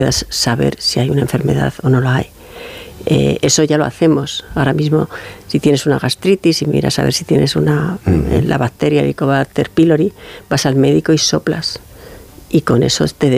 puedas saber si hay una enfermedad o no la hay. Eso ya lo hacemos. Ahora mismo, si tienes una gastritis y miras a ver si tienes la bacteria Helicobacter pylori, vas al médico y soplas. Y con eso te